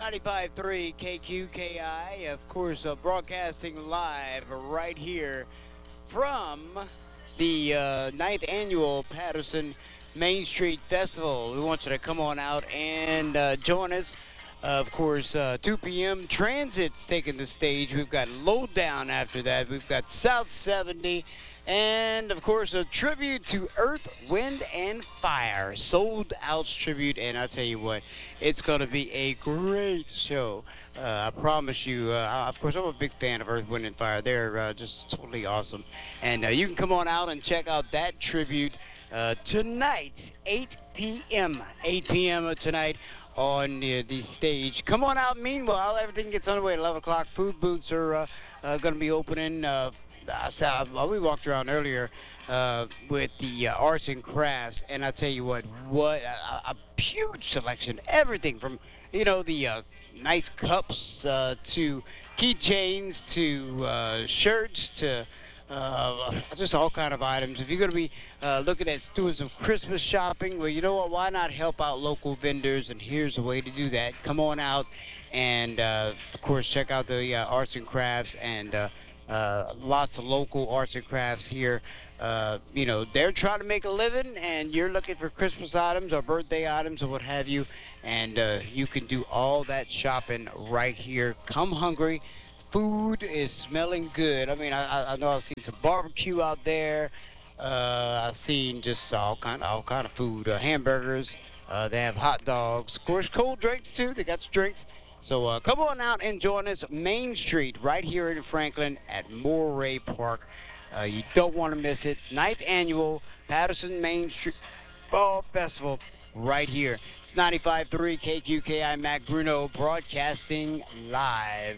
95.3 KQKI, of course, broadcasting live right here from the ninth annual Patterson Main Street Festival. We want you to come on out and join us. Of course, 2 p.m. Transit's taking the stage. We've got Lowdown after that. We've got South 70. And, of course, a tribute to Earth, Wind, and Fire. Sold Out tribute. And I tell you what, it's going to be a great show. I promise you. Of course, I'm a big fan of Earth, Wind, and Fire. They're just totally awesome. And you can come on out and check out that tribute tonight, 8 p.m. 8 p.m. tonight on the stage. Come on out. Meanwhile, everything gets underway at 11 o'clock. Food booths are going to be opening. We walked around earlier with the arts and crafts, and I tell you what a huge selection. Everything from the nice cups to keychains to shirts to just all kind of items. If you're going to be looking at doing some Christmas shopping, well, you know what? Why not help out local vendors? And here's a way to do that. Come on out and, of course, check out the arts and crafts and lots of local arts and crafts here. They're trying to make a living, and you're looking for Christmas items or birthday items or what have you, and you can do all that shopping right here. Come hungry. Food is smelling good. I mean, I know I've seen some barbecue out there. I've seen just all kind of food. Hamburgers. They have hot dogs. Of course, cold drinks too. They got the drinks. So come on out and join us Main Street right here in Franklin at Moray Park. You don't want to miss it. Ninth annual Patterson Main Street Fall Festival right here. It's 95.3 KQKI Mac Bruno broadcasting live.